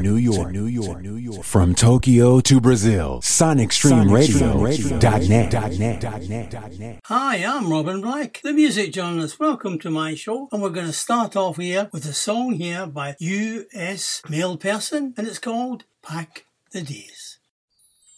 New York. From Tokyo to Brazil, SonicStreamRadio.net. Hi, I'm Robin Black, the music journalist. Welcome to my show, and we're going to start off here with a song here by U.S. male person, and it's called Pack the Days.